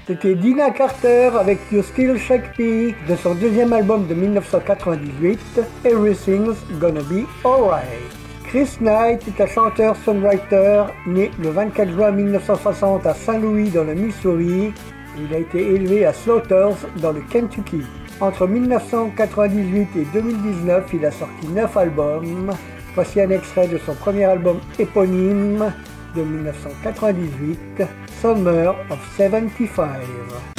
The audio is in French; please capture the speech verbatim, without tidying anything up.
C'était Dinah Carter avec You Still Shake Me de son deuxième album de dix-neuf cent quatre-vingt-dix-huit, Everything's Gonna Be Alright. Chris Knight est un chanteur-songwriter né le vingt-quatre juin mille neuf cent soixante à Saint-Louis dans le Missouri. Il a été élevé à Slaughters dans le Kentucky. Entre mille neuf cent quatre-vingt-dix-huit et deux mille dix-neuf, il a sorti neuf albums. Voici un extrait de son premier album éponyme de mille neuf cent quatre-vingt-dix-huit, Summer of soixante-quinze.